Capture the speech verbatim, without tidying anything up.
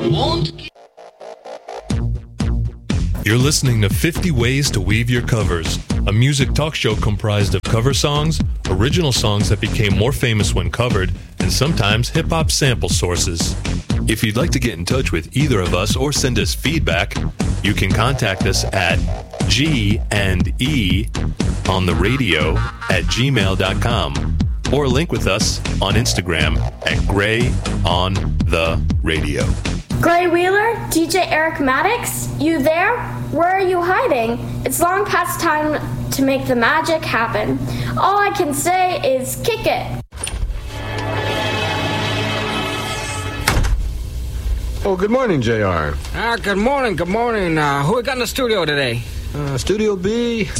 won't. You're listening to fifty Ways to Weave Your Covers, a music talk show comprised of cover songs, original songs that became more famous when covered, and sometimes hip-hop sample sources. If you'd like to get in touch with either of us or send us feedback, you can contact us at G and E on the radio at gmail dot com or link with us on Instagram at Gray on the Radio. Gray Wheeler, D J Eric Maddox, you there? Where are you hiding? It's long past time to make the magic happen. All I can say is kick it. Oh, good morning, J R. Ah, good morning, good morning. Uh, who we got in the studio today? Uh, Studio B.